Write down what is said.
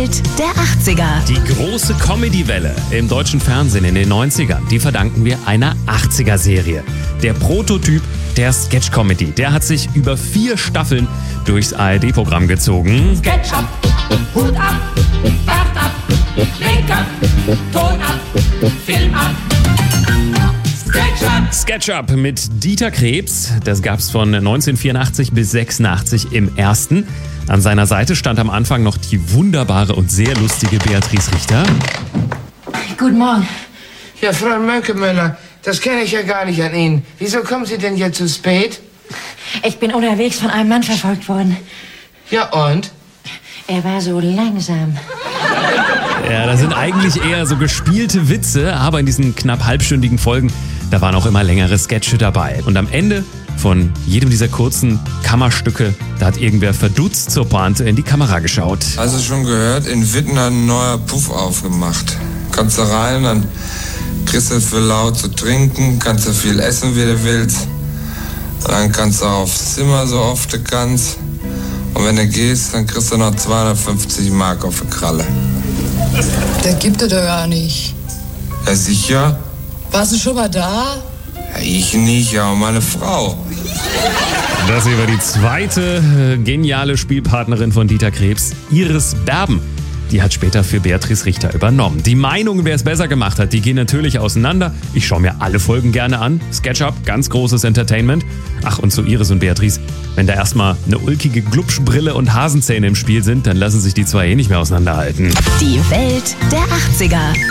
Welt der 80er. Die große Comedy-Welle im deutschen Fernsehen in den 90ern, die verdanken wir einer 80er-Serie. Der Prototyp der Sketch-Comedy, der hat sich über 4 Staffeln durchs ARD-Programm gezogen. Sketch ab, Hut ab, Bart ab, Make-up, Ton ab, Film ab. SketchUp mit Dieter Krebs, das gab's von 1984 bis 86 im ersten. An seiner Seite stand am Anfang noch die wunderbare und sehr lustige Beatrice Richter. Guten Morgen. Ja, Frau Mönkemöller, das kenne ich ja gar nicht an Ihnen. Wieso kommen Sie denn jetzt zu spät? Ich bin unterwegs von einem Mann verfolgt worden. Ja, und? Er war so langsam. Ja, das sind eigentlich eher so gespielte Witze, aber in diesen knapp halbstündigen Folgen, da waren auch immer längere Sketche dabei. Und am Ende von jedem dieser kurzen Kammerstücke, da hat irgendwer verdutzt zur Pointe in die Kamera geschaut. Hast du schon gehört? In Witten hat ein neuer Puff aufgemacht. Kannst du rein, dann kriegst du für laut zu trinken, kannst du viel essen, wie du willst. Und dann kannst du aufs Zimmer so oft du kannst. Und wenn du gehst, dann kriegst du noch 250 Mark auf die Kralle. Das gibt es doch gar nicht. Ja, sicher? Warst du schon mal da? Ja, ich nicht, ja, und meine Frau. Das hier war die zweite geniale Spielpartnerin von Dieter Krebs, Iris Berben. Die hat später für Beatrice Richter übernommen. Die Meinungen, wer es besser gemacht hat, die gehen natürlich auseinander. Ich schaue mir alle Folgen gerne an. SketchUp, ganz großes Entertainment. Ach, und zu Iris und Beatrice, wenn da erstmal eine ulkige Glubschbrille und Hasenzähne im Spiel sind, dann lassen sich die zwei nicht mehr auseinanderhalten. Die Welt der 80er.